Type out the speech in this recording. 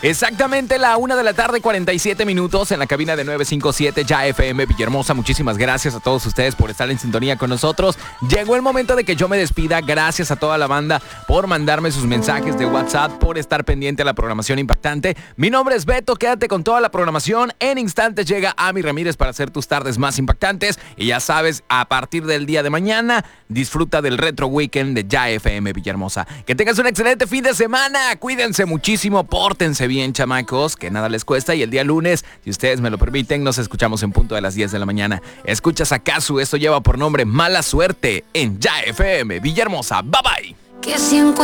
Exactamente la 1:47 p.m. en la cabina de 957 Ya FM Villahermosa. Muchísimas gracias a todos ustedes por estar en sintonía con nosotros. Llegó el momento de que yo me despida. Gracias a toda la banda por mandarme sus mensajes de WhatsApp, por estar pendiente a la programación impactante. Mi nombre es Beto, quédate con toda la programación. En instantes llega Ami Ramírez para hacer tus tardes más impactantes. Y ya sabes, a partir del día de mañana, disfruta del Retro Weekend de Ya FM Villahermosa. Que tengas un excelente fin de semana. Cuídense muchísimo, pórtense bien, chamacos, que nada les cuesta. Y el día lunes, si ustedes me lo permiten, nos escuchamos en punto de las 10 de la mañana. Escuchas a Kazu, esto lleva por nombre Mala Suerte en Ya FM Villahermosa. Bye bye.